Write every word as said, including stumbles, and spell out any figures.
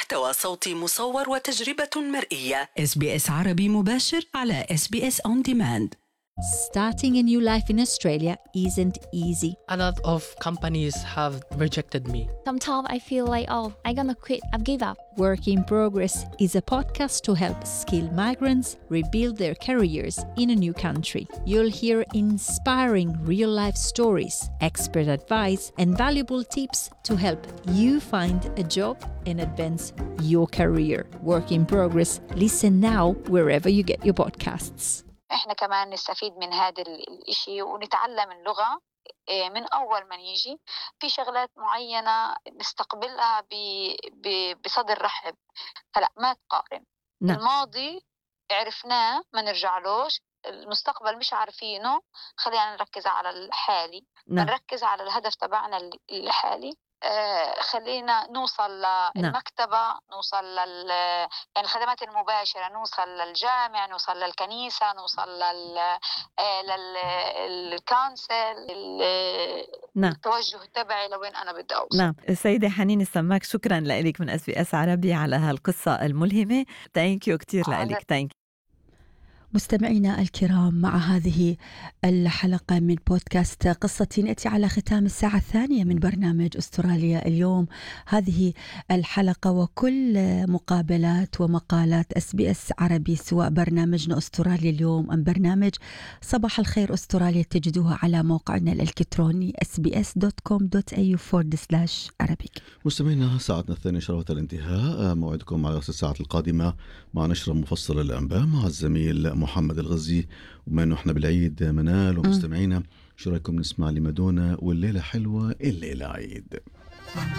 محتوى صوتي مصور وتجربة مرئية. إس بي إس عربي مباشر على إس بي إس On Demand. Starting a new life in Australia isn't easy. A lot of companies have rejected me. Sometimes I feel like, oh, I'm gonna quit, I've give up. Work in Progress is a podcast to help skilled migrants rebuild their careers in a new country. You'll hear inspiring real-life stories, expert advice, and valuable tips to help you find a job and advance your career. Work in Progress. Listen now wherever you get your podcasts. إحنا كمان نستفيد من هذا الإشي ونتعلم اللغة من أول ما نيجي. في شغلات معينة نستقبلها بصدر رحب. هلأ ما تقارن. نعم. الماضي عرفناه ما نرجعلوش، المستقبل مش عارفينه، خلينا نركز على الحالي. نعم. نركز على الهدف تبعنا الحالي. آه خلينا نوصل للمكتبة، نوصل لل يعني الخدمات المباشرة، نوصل للجامع، نوصل للكنيسة، نوصل لل آه للكانسل. نعم. التوجه تبعي لوين أنا بدي أوصل. نعم. السيدة حنين السماك، شكرا لك من إس بي إس عربي على هالقصة الملهمة. thank you كتير لك. thank you. مستمعينا الكرام، مع هذه الحلقة من بودكاست قصتي نأتي على ختام الساعة الثانية من برنامج أستراليا اليوم. هذه الحلقة وكل مقابلات ومقالات إس بي إس عربي، سواء برنامجنا أستراليا اليوم أم برنامج صباح الخير أستراليا، تجدوها على موقعنا الإلكتروني إس بي إس دوت كوم دوت إيه يو فورورد سلاش عربيك. مستمعينا، ساعتنا الثانية شرفت الانتهاء. موعدكم على الساعة القادمة مع نشرة مفصلة الأنباء مع الزميل محمد الغزي. وما انه احنا بالعيد منال ومستمعينا، شو رايكم نسمع لمادونا والليلة حلوة الليلة عيد؟